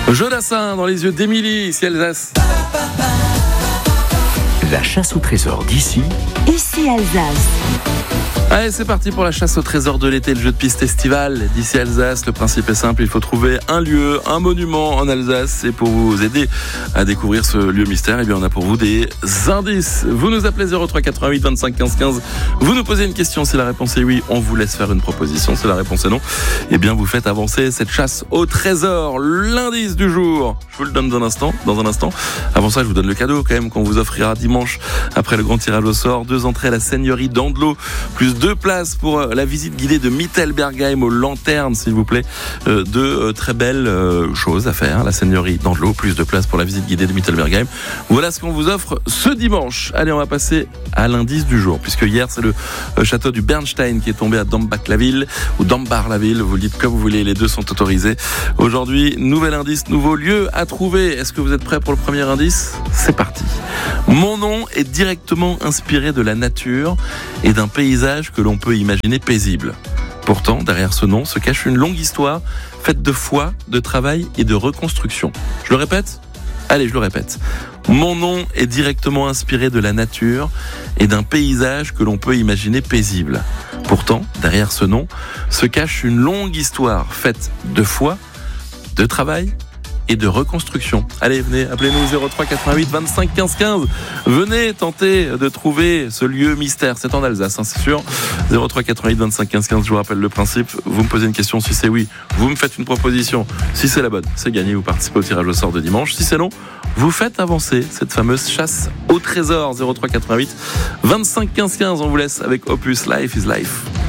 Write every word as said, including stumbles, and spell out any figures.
Jodassin dans les yeux d'Émilie, ici Alsace. La chasse au trésor d'ici, ici Alsace. Allez, c'est parti pour la chasse au trésor de l'été, le jeu de piste estival d'ici Alsace. Le principe est simple, il faut trouver un lieu, un monument en Alsace. Et pour vous aider à découvrir ce lieu mystère, eh bien, on a pour vous des indices. Vous nous appelez zéro trois quatre-vingt-huit vingt-cinq quinze quinze. Vous nous posez une question. Si la réponse est oui, on vous laisse faire une proposition. Si la réponse est non, eh bien, vous faites avancer cette chasse au trésor. L'indice du jour, je vous le donne dans un instant. Dans un instant. Avant ça, je vous donne le cadeau quand même qu'on vous offrira dimanche après le grand tirage au sort. Deux entrées à la seigneurie d'Andlau, plus deux places pour la visite guidée de Mittelbergheim aux lanternes, s'il vous plaît. Euh, deux euh, très belles euh, choses à faire. La seigneurie d'Andlau, plus de places pour la visite guidée de Mittelbergheim. Voilà ce qu'on vous offre ce dimanche. Allez, on va passer à l'indice du jour, puisque hier, c'est le euh, château du Bernstein qui est tombé à Dambach-la-Ville, ou Dambach-la-Ville, vous le dites comme vous voulez, les deux sont autorisés. Aujourd'hui, nouvel indice, nouveau lieu à trouver. Est-ce que vous êtes prêts pour le premier indice ? C'est parti. Mon nom est directement inspiré de la nature et d'un paysage que l'on peut imaginer paisible. Pourtant, derrière ce nom se cache une longue histoire faite de foi, de travail et de reconstruction. Je le répète ? Allez, je le répète. Mon nom est directement inspiré de la nature et d'un paysage que l'on peut imaginer paisible. Pourtant, derrière ce nom se cache une longue histoire faite de foi, de travail et de reconstruction. Allez, venez, appelez-nous zéro trois quatre-vingt-huit vingt-cinq quinze quinze. Venez tenter de trouver ce lieu mystère. C'est en Alsace, hein, c'est sûr. zéro trois quatre-vingt-huit vingt-cinq quinze quinze. Je vous rappelle le principe. Vous me posez une question. Si c'est oui, vous me faites une proposition. Si c'est la bonne, c'est gagné. Vous participez au tirage au sort de dimanche. Si c'est non, vous faites avancer cette fameuse chasse au trésor. zéro trois quatre-vingt-huit vingt-cinq quinze quinze. On vous laisse avec Opus Life is Life.